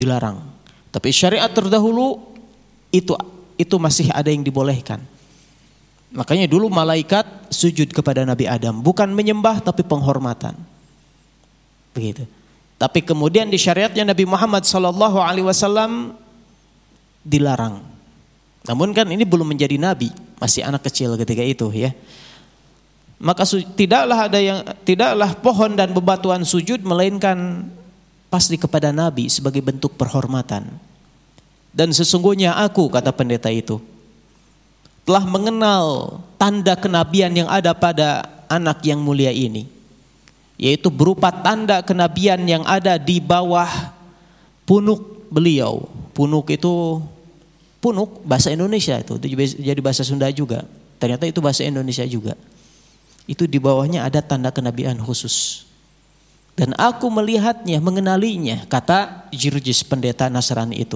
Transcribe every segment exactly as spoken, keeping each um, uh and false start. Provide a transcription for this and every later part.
dilarang. Tapi syariat terdahulu itu itu masih ada yang dibolehkan. Makanya dulu malaikat sujud kepada Nabi Adam, bukan menyembah tapi penghormatan. Begitu. Tapi kemudian di syariatnya Nabi Muhammad sallallahu alaihi wasallam dilarang. Namun kan ini belum menjadi nabi, masih anak kecil ketika itu ya. Maka su- tidaklah ada yang tidaklah pohon dan bebatuan sujud melainkan pasti kepada nabi sebagai bentuk penghormatan. Dan sesungguhnya aku, kata pendeta itu, telah mengenal tanda kenabian yang ada pada anak yang mulia ini, yaitu berupa tanda kenabian yang ada di bawah punuk beliau. Punuk itu punuk bahasa Indonesia, itu jadi bahasa Sunda juga. Ternyata itu bahasa Indonesia juga. Itu di bawahnya ada tanda kenabian khusus. Dan aku melihatnya, mengenalinya, kata Jirjis pendeta Nasrani itu.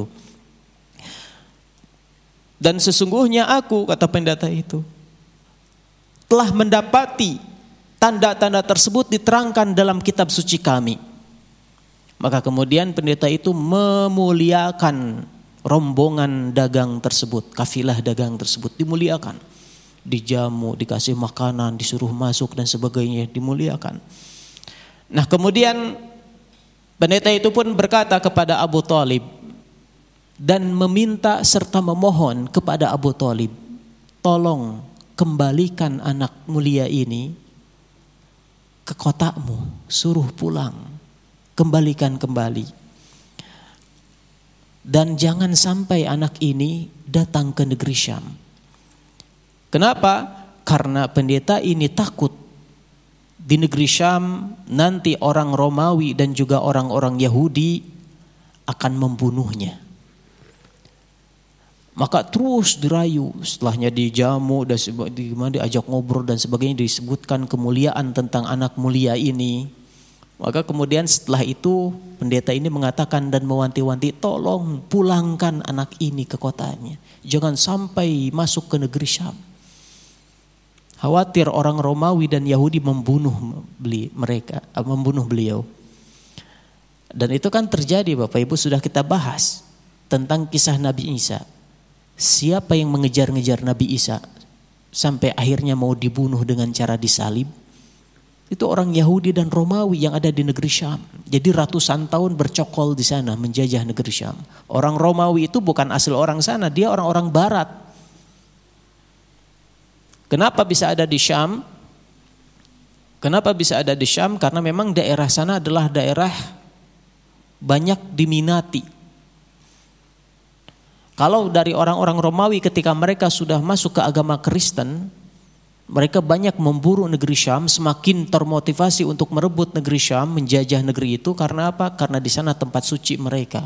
Dan sesungguhnya aku, kata pendeta itu, telah mendapati tanda-tanda tersebut diterangkan dalam kitab suci kami. Maka kemudian pendeta itu memuliakan rombongan dagang tersebut, kafilah dagang tersebut dimuliakan. Dijamu, dikasih makanan, disuruh masuk dan sebagainya, dimuliakan. Nah kemudian pendeta itu pun berkata kepada Abu Thalib dan meminta serta memohon kepada Abu Thalib, tolong kembalikan anak mulia ini ke kotamu, suruh pulang, kembalikan kembali. Dan jangan sampai anak ini datang ke negeri Syam. Kenapa? Karena pendeta ini takut di negeri Syam nanti orang Romawi dan juga orang-orang Yahudi akan membunuhnya. Maka terus dirayu, setelahnya dijamu dan diajak ngobrol dan sebagainya, disebutkan kemuliaan tentang anak mulia ini. Maka kemudian setelah itu pendeta ini mengatakan dan mewanti-wanti, tolong pulangkan anak ini ke kotanya, jangan sampai masuk ke negeri Syam. Khawatir orang Romawi dan Yahudi membunuh beli mereka, membunuh beliau. Dan itu kan terjadi, Bapak Ibu, sudah kita bahas tentang kisah Nabi Isa. Siapa yang mengejar-ngejar Nabi Isa sampai akhirnya mau dibunuh dengan cara disalib? Itu orang Yahudi dan Romawi yang ada di negeri Syam. Jadi ratusan tahun bercokol di sana menjajah negeri Syam. Orang Romawi itu bukan asal orang sana, dia orang-orang barat. Kenapa bisa ada di Syam? Kenapa bisa ada di Syam? Karena memang daerah sana adalah daerah banyak diminati. Kalau dari orang-orang Romawi ketika mereka sudah masuk ke agama Kristen, mereka banyak memburu negeri Syam, semakin termotivasi untuk merebut negeri Syam, menjajah negeri itu. Karena apa? Karena di sana tempat suci mereka,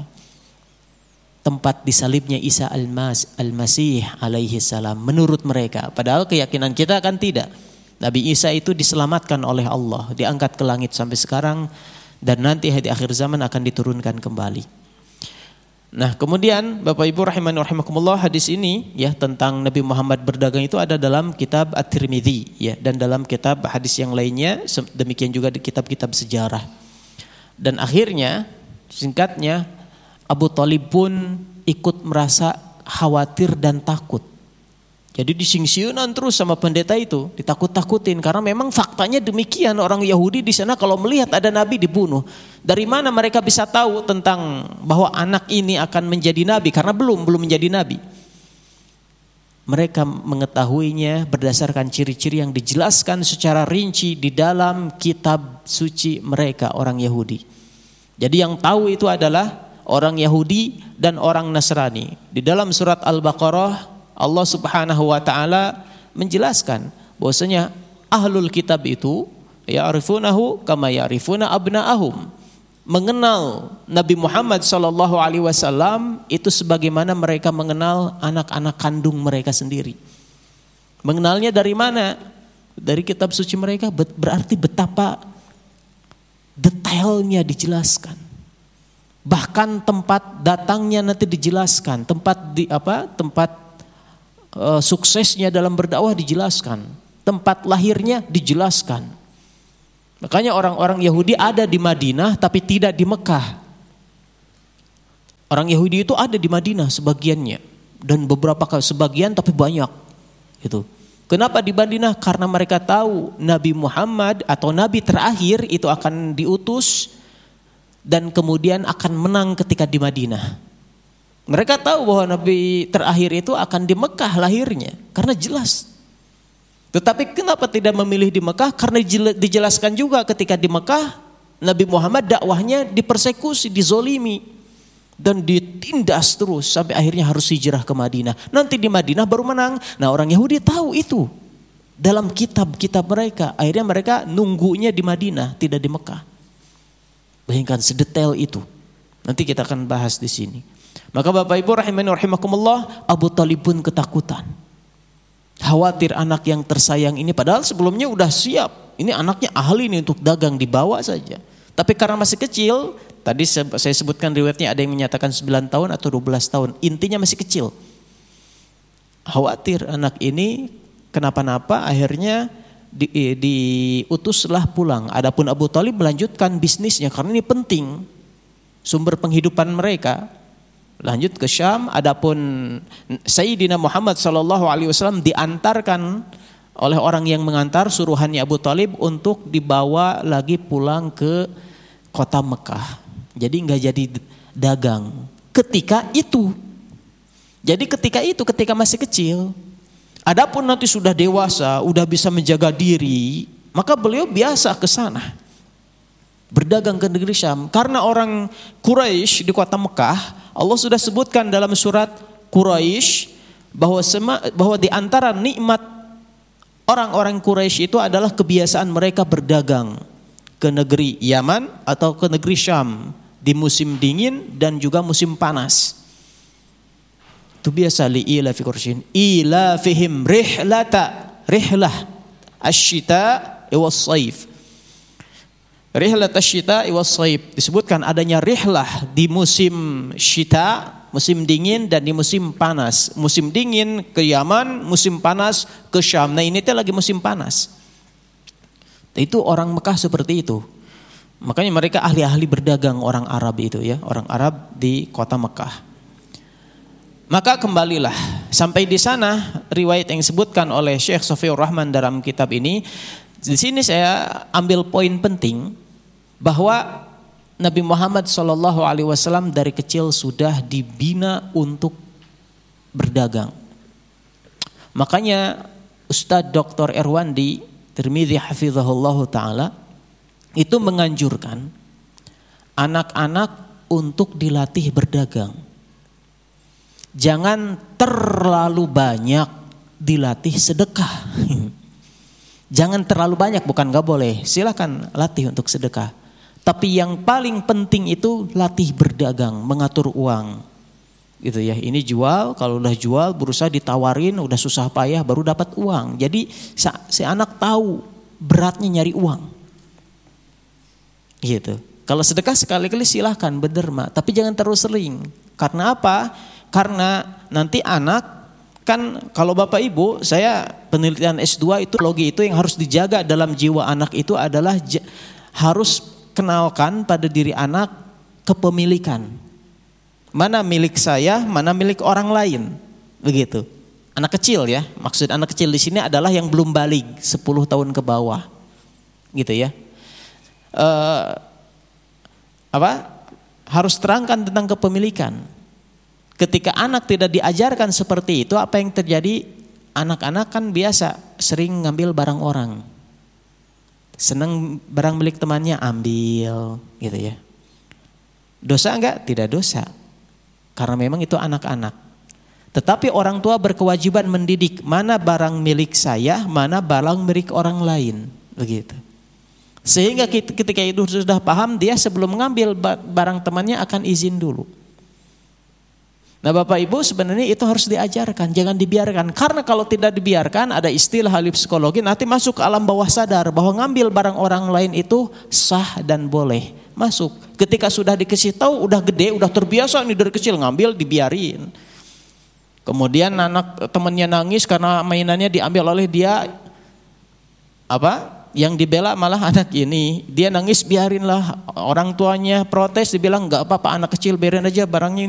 tempat disalibnya Isa al-Mas, al-Masih alaihi salam menurut mereka. Padahal keyakinan kita kan tidak. Nabi Isa itu diselamatkan oleh Allah, diangkat ke langit sampai sekarang, dan nanti di akhir zaman akan diturunkan kembali. Nah kemudian Bapak Ibu rahimani rahimakumullah, hadis ini ya tentang Nabi Muhammad berdagang itu ada dalam kitab At-Tirmidzi ya, dan dalam kitab hadis yang lainnya, demikian juga di kitab-kitab sejarah. Dan akhirnya singkatnya Abu Thalib pun ikut merasa khawatir dan takut. Jadi disingsiunan terus sama pendeta itu, ditakut-takutin karena memang faktanya demikian. Orang Yahudi di sana kalau melihat ada nabi dibunuh. Dari mana mereka bisa tahu tentang bahwa anak ini akan menjadi nabi? Karena belum belum menjadi nabi. Mereka mengetahuinya berdasarkan ciri-ciri yang dijelaskan secara rinci di dalam kitab suci mereka, orang Yahudi. Jadi yang tahu itu adalah orang Yahudi dan orang Nasrani. Di dalam surat Al-Baqarah Allah Subhanahu wa taala menjelaskan bahwasanya ahlul kitab itu ya'rifunahu kama ya'rifuna abna'ahum. Mengenal Nabi Muhammad sallallahu alaihi wasallam itu sebagaimana mereka mengenal anak-anak kandung mereka sendiri. Mengenalnya dari mana? Dari kitab suci mereka, berarti betapa detailnya dijelaskan. Bahkan tempat datangnya nanti dijelaskan, tempat di apa? Tempat Uh, suksesnya dalam berdakwah dijelaskan, tempat lahirnya dijelaskan. Makanya orang-orang Yahudi ada di Madinah tapi tidak di Mekah. Orang Yahudi itu ada di Madinah sebagiannya dan beberapa sebagian tapi banyak gitu. Kenapa di Madinah? Karena mereka tahu Nabi Muhammad atau Nabi terakhir itu akan diutus dan kemudian akan menang ketika di Madinah. Mereka tahu bahwa Nabi terakhir itu akan di Mekah lahirnya karena jelas. Tetapi kenapa tidak memilih di Mekah? Karena dijelaskan juga ketika di Mekah Nabi Muhammad dakwahnya dipersekusi, dizolimi dan ditindas terus sampai akhirnya harus hijrah ke Madinah. Nanti di Madinah baru menang. Nah, orang Yahudi tahu itu dalam kitab-kitab mereka. Akhirnya mereka nunggunya di Madinah, tidak di Mekah. Bayangkan sedetail itu. Nanti kita akan bahas di sini. Maka Bapak Ibu rahimani rahimakumullah, Abu Thalib pun ketakutan. Khawatir anak yang tersayang ini, padahal sebelumnya udah siap. Ini anaknya ahli nih untuk dagang, dibawa saja. Tapi karena masih kecil, tadi saya sebutkan riwayatnya ada yang menyatakan sembilan tahun atau dua belas tahun. Intinya masih kecil. Khawatir anak ini kenapa-napa, akhirnya di, diutuslah pulang. Adapun Abu Thalib melanjutkan bisnisnya karena ini penting. Sumber penghidupan mereka. Lanjut ke Syam. Adapun Sayyidina Muhammad sallallahu alaihi wasallam diantarkan oleh orang yang mengantar, suruhannya Abu Thalib untuk dibawa lagi pulang ke kota Mekah. Jadi nggak jadi dagang ketika itu. Jadi ketika itu, ketika masih kecil. Adapun nanti sudah dewasa, udah bisa menjaga diri, maka beliau biasa ke sana berdagang ke negeri Syam. Karena orang Quraisy di kota Mekah, Allah sudah sebutkan dalam surat Quraisy bahwa sema, bahwa di antara nikmat orang-orang Quraisy itu adalah kebiasaan mereka berdagang ke negeri Yaman atau ke negeri Syam di musim dingin dan juga musim panas. Itu biasa li ila fi Quraisyin ila fihim rihlata rihlah asy-syita was shaif. Rihlat asy-syita was shaif disebutkan adanya rihlah di musim syita, musim dingin dan di musim panas. Musim dingin ke Yaman, musim panas ke Syam. Nah, ini tuh lagi musim panas. Itu orang Mekah seperti itu. Makanya mereka ahli-ahli berdagang orang Arab itu ya, orang Arab di kota Mekah. Maka kembalilah sampai di sana riwayat yang disebutkan oleh Syekh Safiur Rahman dalam kitab ini. Di sini saya ambil poin penting bahwa Nabi Muhammad shallallahu alaihi wasallam dari kecil sudah dibina untuk berdagang. Makanya Ustadz Doktor Erwandi Tirmidzi hafizahullahu taala itu menganjurkan anak-anak untuk dilatih berdagang. Jangan terlalu banyak dilatih sedekah. Jangan terlalu banyak, bukan gak boleh. Silakan latih untuk sedekah. Tapi yang paling penting itu latih berdagang, mengatur uang. Gitu ya. Ini jual, kalau udah jual berusaha ditawarin, udah susah payah baru dapat uang. Jadi si anak tahu beratnya nyari uang. Gitu. Kalau sedekah sekali-kali silahkan berderma, tapi jangan terlalu sering. Karena apa? Karena nanti anak kan, kalau Bapak Ibu, saya penelitian S dua itu logi itu yang harus dijaga dalam jiwa anak itu adalah j- harus kenalkan pada diri anak kepemilikan. Mana milik saya, mana milik orang lain. Begitu. Anak kecil ya, maksud anak kecil di sini adalah yang belum balik sepuluh tahun ke bawah. Gitu ya. Uh, apa? Harus terangkan tentang kepemilikan. Ketika anak tidak diajarkan seperti itu, apa yang terjadi? Anak-anak kan biasa sering ngambil barang orang. Senang barang milik temannya ambil, gitu ya. Dosa enggak? Tidak dosa. Karena memang itu anak-anak. Tetapi orang tua berkewajiban mendidik mana barang milik saya, mana barang milik orang lain, begitu. Sehingga ketika itu sudah paham, dia sebelum mengambil barang temannya akan izin dulu. Nah Bapak Ibu, sebenarnya itu harus diajarkan, jangan dibiarkan. Karena kalau tidak dibiarkan, ada istilah ahli psikologi, nanti masuk ke alam bawah sadar bahwa ngambil barang orang lain itu sah dan boleh masuk. Ketika sudah dikasih tahu, udah gede, udah terbiasa nih dari kecil ngambil, dibiarin. Kemudian anak temannya nangis karena mainannya diambil oleh dia, apa? Yang dibela malah anak ini. Dia nangis, biarinlah. Orang tuanya protes, dibilang nggak apa-apa, anak kecil biarin aja barangnya